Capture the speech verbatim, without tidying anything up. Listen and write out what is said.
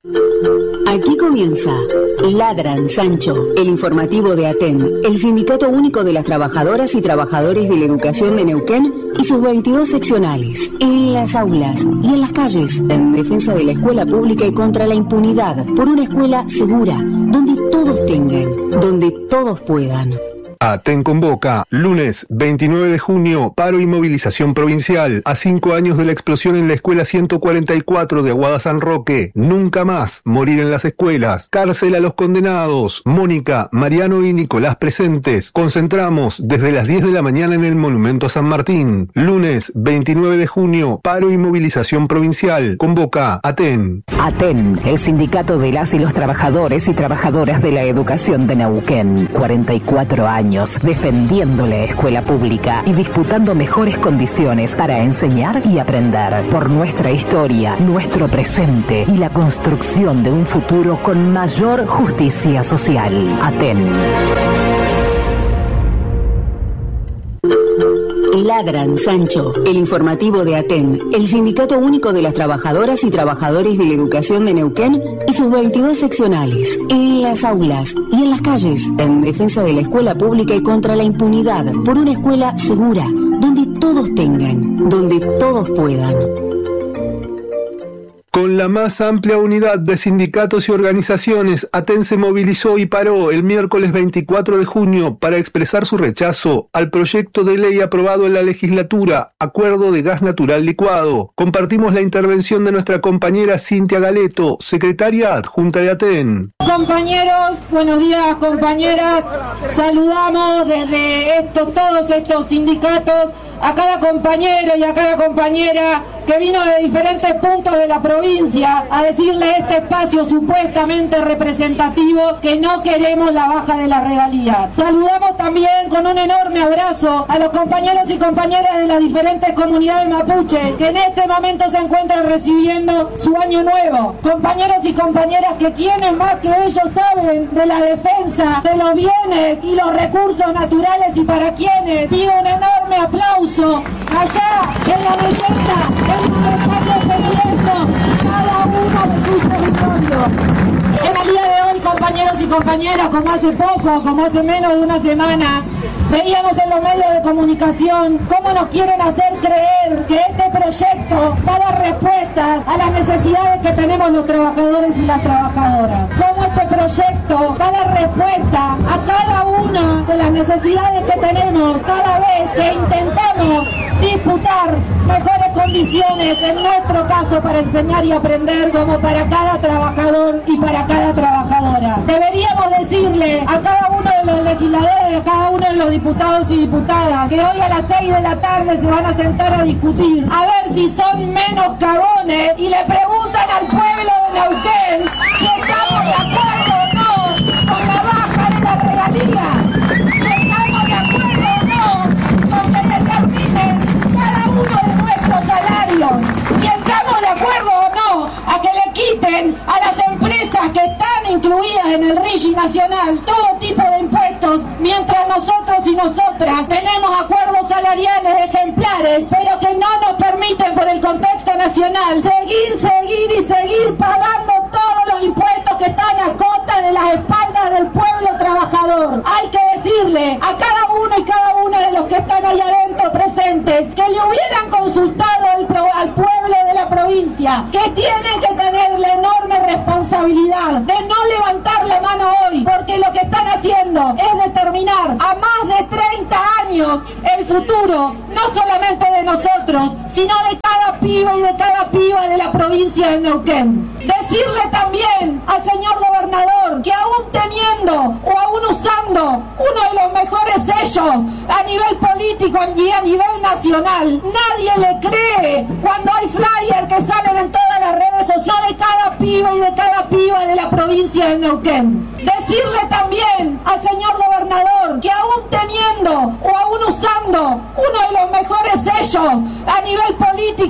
Aquí comienza Ladran Sancho, el informativo de Aten, el Sindicato Único de las Trabajadoras y Trabajadores de la Educación de Neuquén y sus veintidós seccionales, en las aulas y en las calles, en defensa de la escuela pública y contra la impunidad, por una escuela segura, donde todos tengan, donde todos puedan. Aten convoca, lunes veintinueve de junio, paro y movilización provincial, a cinco años de la explosión en la escuela ciento cuarenta y cuatro de Aguada San Roque. Nunca más morir en las escuelas. Cárcel a los condenados. Mónica, Mariano y Nicolás presentes. Concentramos desde las diez de la mañana en el Monumento a San Martín. Lunes veintinueve de junio, paro y movilización provincial. Convoca Aten. Aten, el sindicato de las y los trabajadores y trabajadoras de la educación de Neuquén. cuarenta y cuatro años defendiendo la escuela pública y disputando mejores condiciones para enseñar y aprender por nuestra historia, nuestro presente y la construcción de un futuro con mayor justicia social. Aten. Ladran Sancho, el informativo de Aten, el Sindicato Único de las Trabajadoras y Trabajadores de la Educación de Neuquén y sus veintidós seccionales, en las aulas y en las calles, en defensa de la escuela pública y contra la impunidad, por una escuela segura, donde todos tengan, donde todos puedan. Con la más amplia unidad de sindicatos y organizaciones, Aten se movilizó y paró el miércoles veinticuatro de junio para expresar su rechazo al proyecto de ley aprobado en la legislatura, Acuerdo de Gas Natural Licuado. Compartimos la intervención de nuestra compañera Cintia Galeto, secretaria adjunta de Aten. Compañeros, buenos días compañeras, saludamos desde estos, todos estos sindicatos a cada compañero y a cada compañera que vino de diferentes puntos de la provincia a decirle a este espacio supuestamente representativo que no queremos la baja de las regalías. Saludamos también con un enorme abrazo a los compañeros y compañeras de las diferentes comunidades mapuche que en este momento se encuentran recibiendo su año nuevo. Compañeros y compañeras que quienes más que ellos saben de la defensa de los bienes y los recursos naturales y para quienes pido un enorme aplauso allá en la meseta, en el están defendiendo cada uno de sus territorios. En el día de hoy, compañeros y compañeras, como hace poco, como hace menos de una semana, veíamos en los medios de comunicación cómo nos quieren hacer creer que este proyecto va a dar respuestas a las necesidades que tenemos los trabajadores y las trabajadoras. Cómo este proyecto va a dar respuesta a cada una de las necesidades que tenemos cada vez que intentamos disputar mejores condiciones, en nuestro caso para enseñar y aprender, como para cada trabajador y para cada trabajadora. Deberíamos decirle a cada uno de los legisladores, a cada uno de los diputados y diputadas, que hoy a las seis de la tarde se van a sentar a discutir, a ver si son menos cagones, y le preguntan al pueblo de Neuquén si estamos de acuerdo o no con la baja de la regalía, si estamos de acuerdo o no con que determinen cada uno de nuestros salarios, si estamos de acuerdo o no a que le quiten a las empresas que están incluidas en el R I G I nacional todo tipo de impuestos, mientras nosotros y nosotras tenemos acuerdos salariales ejemplares, pero que no nos permiten por el contexto nacional seguir, seguir y seguir pagando todos los impuestos que están a costa de las espaldas del pueblo trabajador. Hay que decirle a cada uno y cada una de los que están ahí adentro presentes que le hubieran consultado al, pro, al pueblo de la provincia, que tienen que tener la enorme responsabilidad de no levantar la mano hoy, porque lo que están haciendo es determinar a más de treinta años el futuro, no solamente de nosotros, sino de cada piba y de cada piba de la provincia de Neuquén. Decirle también al señor gobernador que aún teniendo o aún usando uno de los mejores sellos a nivel político y a nivel nacional, nadie le cree cuando hay flyers que salen en todas las redes sociales de cada piba y de cada piba de la provincia de Neuquén. Decirle también al señor gobernador que aún teniendo o aún usando uno de los mejores sellos a nivel político